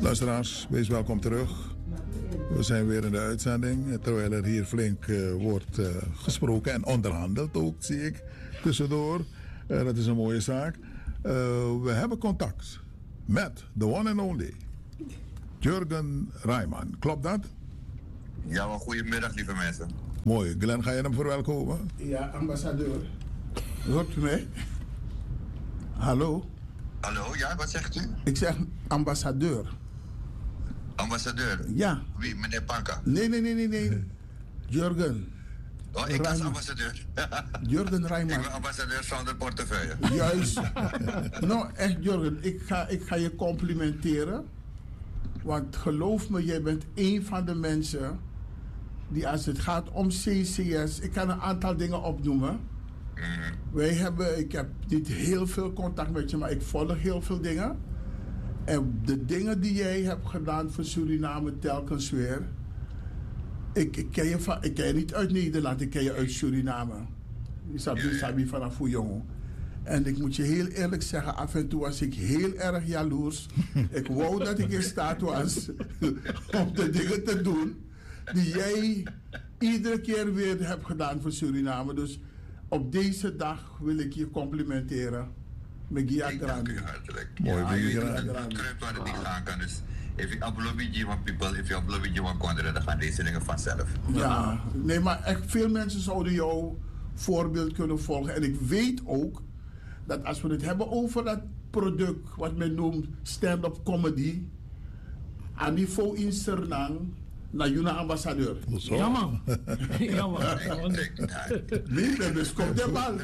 Luisteraars, wees welkom terug. We zijn weer in de uitzending, terwijl er hier flink wordt gesproken en onderhandeld ook, zie ik, tussendoor. Dat is een mooie zaak. We hebben contact met the one and only Jurgen Rijman. Klopt dat? Ja, wel goedemiddag, lieve mensen. Mooi. Glenn, ga je hem verwelkomen? Ja, ambassadeur. Hoort u mij? Hallo? Hallo, ja, wat zegt u? Ik zeg ambassadeur. Ambassadeur? Ja. Wie, meneer Panka? Nee. Jurgen. Oh, ik als ambassadeur. Jurgen Rijman. Ik ben ambassadeur zonder portefeuille. Juist. Nou, echt Jurgen, ik ga je complimenteren. Want geloof me, jij bent een van de mensen die als het gaat om CCS, ik kan een aantal dingen opnoemen. Ik heb niet heel veel contact met je, maar ik volg heel veel dingen. En de dingen die jij hebt gedaan voor Suriname telkens weer. Ik ken je niet uit Nederland, ik ken je uit Suriname. Je sabi vanaf hoe jong. En ik moet je heel eerlijk zeggen, af en toe was ik heel erg jaloers. Ik wou dat ik in staat was om de dingen te doen die jij iedere keer weer hebt gedaan voor Suriname. Dus op deze dag wil ik je complimenteren. Ik dank u hartelijk. Mooi, ja, je kruipt waar het niet gaan kan. Dus if you upload you want people, if you upload you want content, dan gaan deze dingen vanzelf. Ja, nee, maar echt veel mensen zouden jouw voorbeeld kunnen volgen. En ik weet ook dat als we het hebben over dat product, wat men noemt stand-up comedy, aan niveau in Suriname, naar Juna ambassadeur. Ja man. Ja man. Nee, dus komt de bal.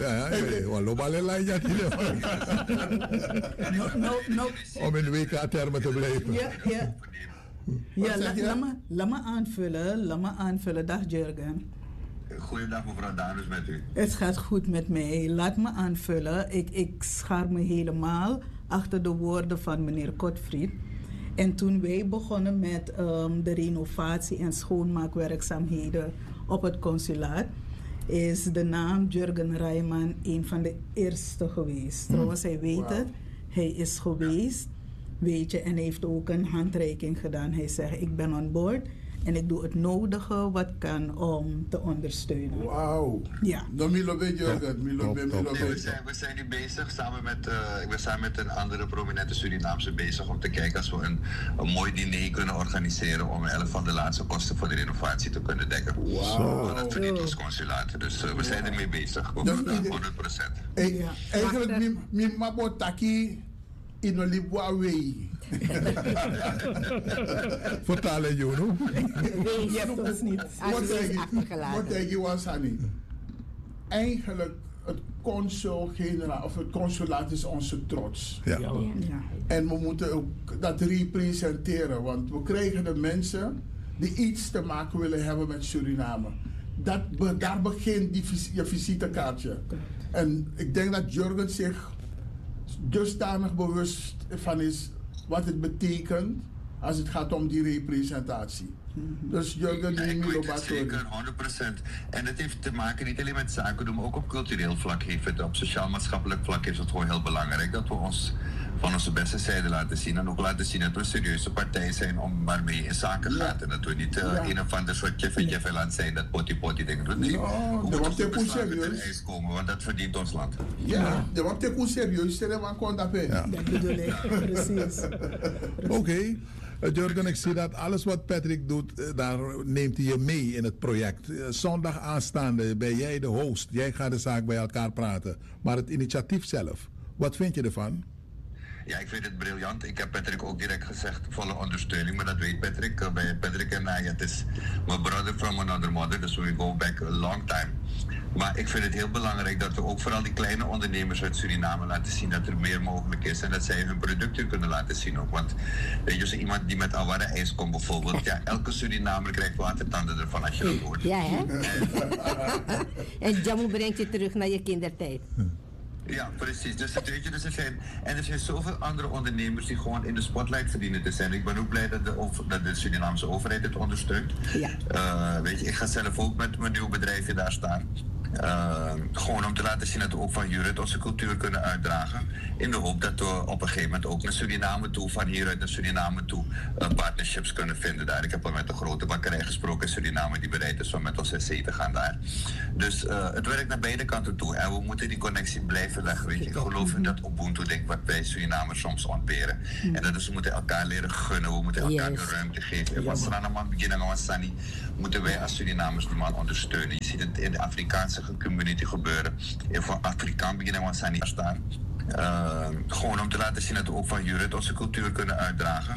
Om in WK-termen te blijven. Laat me aanvullen. Dag Jurgen. Goedendag mevrouw Danus, met u. Het gaat goed met mij. Laat me aanvullen. Ik schaar me helemaal achter de woorden van meneer Kotfried. En toen wij begonnen met de renovatie en schoonmaakwerkzaamheden op het consulaat, is de naam Jurgen Rijman een van de eerste geweest. Trouwens, hij weet het. Hij is geweest, weet je, en hij heeft ook een handreiking gedaan. Hij zegt, ik ben on board en ik doe het nodige wat kan om te ondersteunen. Wauw. Ja. We zijn nu bezig samen met een andere prominente Surinaamse bezig om te kijken als we een mooi diner kunnen organiseren om 11 van de laatste kosten voor de renovatie te kunnen dekken. Wow. Dat verdient ons consulaat. Dus we zijn ermee bezig. 100%. Eigenlijk, mijn mabotaki in Olibwawei. Vertalen, Juno. Je hebt ons niet. Wat denk je was, Annie? Eigenlijk, het consul-generaal of het consulaat is onze trots. Ja. En we moeten ook dat representeren, want we krijgen de mensen die iets te maken willen hebben met Suriname. Daar begint je visitekaartje. En ik denk dat Jurgen zich dusdanig bewust van is wat het betekent als het gaat om die representatie. Dus Jurgen, ik weet het zeker, 100%. En het heeft te maken niet alleen met zaken doen, maar ook op cultureel vlak heeft het, op sociaal-maatschappelijk vlak is het gewoon heel belangrijk dat we ons van onze beste zijde laten zien en ook laten zien dat we een serieuze partij zijn om waarmee je in zaken gaat en dat we niet een of ander soort jeffel zijn dat potty denken. We moeten op de ijs komen, want dat verdient ons land. Ja, dat wordt ook serieus, dat bedoel ik, precies. Oké. Jurgen, ik zie dat alles wat Patrick doet, daar neemt hij je mee in het project. Zondag aanstaande ben jij de host. Jij gaat de zaak bij elkaar praten. Maar het initiatief zelf, wat vind je ervan? Ja, ik vind het briljant. Ik heb Patrick ook direct gezegd, volle ondersteuning. Maar dat weet Patrick. Bij Patrick en mij, het is mijn brother from another mother. Dus we go back a long time. Maar ik vind het heel belangrijk dat we ook vooral die kleine ondernemers uit Suriname laten zien dat er meer mogelijk is. En dat zij hun producten kunnen laten zien ook. Want weet je, zo iemand die met Awara ijs komt bijvoorbeeld. Ja, elke Surinamer krijgt watertanden ervan als je dat hoort. Ja, hè? En Jamu brengt je terug naar je kindertijd. Ja, precies. Dus er zijn zoveel andere ondernemers die gewoon in de spotlight verdienen te zijn. Ik ben ook blij dat de Surinaamse overheid het ondersteunt. Ja. Weet je, ik ga zelf ook met mijn nieuw bedrijfje daar staan. Gewoon om te laten zien dat we ook van hieruit onze cultuur kunnen uitdragen. In de hoop dat we op een gegeven moment ook naar Suriname toe, van hieruit naar Suriname toe, partnerships kunnen vinden daar. Ik heb al met een grote bakkerij gesproken in Suriname die bereid is om met ons in zee te gaan daar. Dus het werkt naar beide kanten toe. En we moeten die connectie blijven leggen. Weet je. Ik geloof in dat Ubuntu-ding wat wij Surinamers soms ontberen. En dat is, we moeten elkaar leren gunnen. We moeten elkaar de ruimte geven. En van Sranaman beginnen aan Sani moeten wij als Surinamers die man ondersteunen. Je ziet het in de Afrikaanse community gebeuren. En van Afrikaan beginnen aan Sani staan. Gewoon om te laten zien dat we ook van hieruit onze cultuur kunnen uitdragen.